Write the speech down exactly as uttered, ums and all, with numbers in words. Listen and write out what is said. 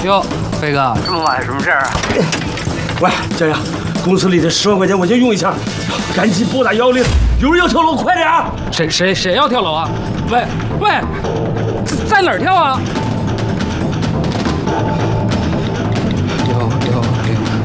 哟，飞哥， 这么晚什么事儿啊？ 喂，江阳，公司里的十万块钱我先用一下，赶紧拨打幺幺零，有人要跳楼，快点啊！ 谁谁谁要跳楼啊？喂喂，在哪儿跳啊？